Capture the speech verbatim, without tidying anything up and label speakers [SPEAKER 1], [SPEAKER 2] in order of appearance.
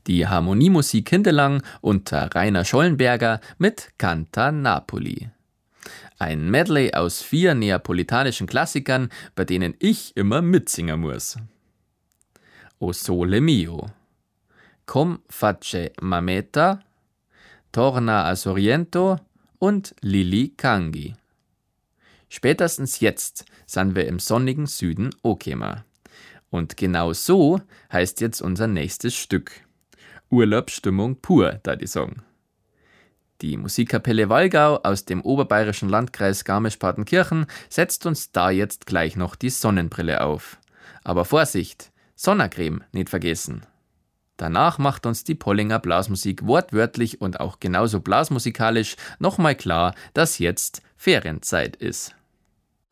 [SPEAKER 1] Die Harmoniemusik Hindelang unter Rainer Schollenberger mit Canta Napoli. Ein Medley aus vier neapolitanischen Klassikern, bei denen ich immer mitsingen muss. O Sole Mio, Com Face Mameta, Torna a Sorrento und Lili Kangi. Spätestens jetzt sind wir im sonnigen Süden angekommen. Und genau so heißt jetzt unser nächstes Stück. Urlaubsstimmung pur, da ich sagen. Die Musikkapelle Wallgau aus dem oberbayerischen Landkreis Garmisch-Partenkirchen setzt uns da jetzt gleich noch die Sonnenbrille auf. Aber Vorsicht, Sonnencreme nicht vergessen. Danach macht uns die Pollinger Blasmusik wortwörtlich und auch genauso blasmusikalisch nochmal klar, dass jetzt Ferienzeit ist.